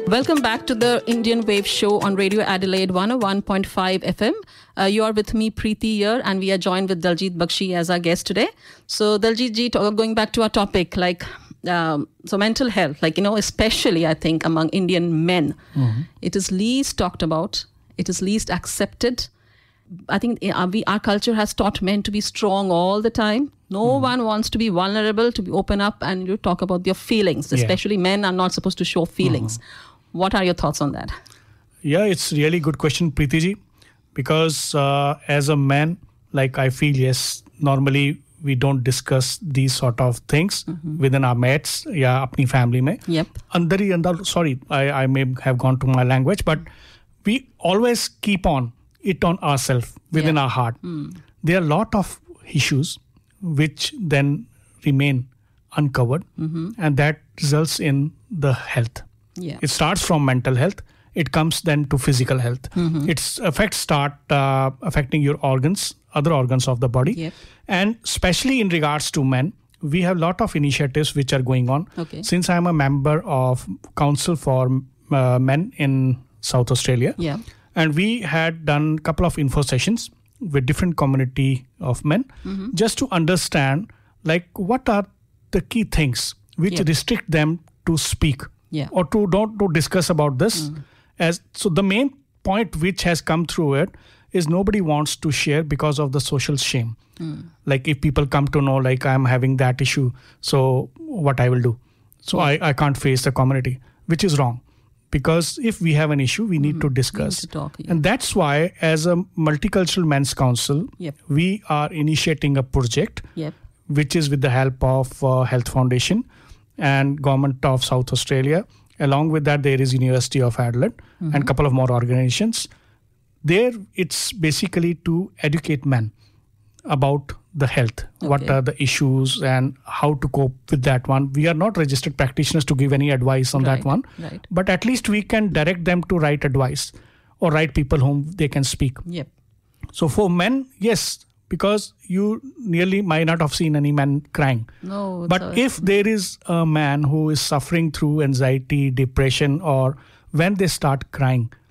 Welcome back to the Indian Wave Show on Radio Adelaide 101.5 FM. You are with me, Preeti, here, and we are joined with Daljit Bakshi as our guest today. So, Daljit ji, going back to our topic, so mental health, especially I think among Indian men, it is least talked about, it is least accepted. I think our culture has taught men to be strong all the time. No one wants to be vulnerable, to be open up and you talk about their feelings. Especially men are not supposed to show feelings. What are your thoughts on that? Yeah, it's really good question, Preeti ji. Because as a man, I feel, yes, normally we don't discuss these sort of things within our mates, apni family mein. Yep. Sorry, I may have gone to my language, but we always keep on it on ourselves within our heart. There are a lot of issues which then remain uncovered, and that results in the health. Yeah. It starts from mental health. It comes then to physical health. Its effects start affecting your organs, other organs of the body. Yep. And especially in regards to men, we have a lot of initiatives which are going on. Okay. Since I'm a member of Council for Men in South Australia, and we had done a couple of info sessions with different community of men just to understand what are the key things which restrict them to speak or to discuss about this. So the main point which has come through it is nobody wants to share because of the social shame. If people come to know I'm having that issue, so what I will do? So I can't face the community, which is wrong. Because if we have an issue, we need to discuss. We need to talk, And that's why, as a Multicultural Men's Council, we are initiating a project, which is with the help of Health Foundation and Government of South Australia. Along with that, there is University of Adelaide and a couple of more organizations. There, it's basically to educate men about the health, what are the issues and how to cope with that one. We are not registered practitioners to give any advice on that one, but at least we can direct them to right advice or right people whom they can speak. Yep. So for men, yes, because you nearly might not have seen any man crying. No. But if there is a man who is suffering through anxiety, depression, or when they start crying,